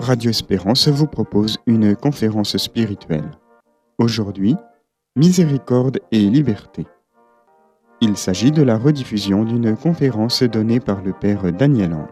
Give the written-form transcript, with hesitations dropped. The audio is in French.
Radio Espérance vous propose une conférence spirituelle. Aujourd'hui, Miséricorde et liberté. Il s'agit de la rediffusion d'une conférence donnée par le Père Daniel Ange.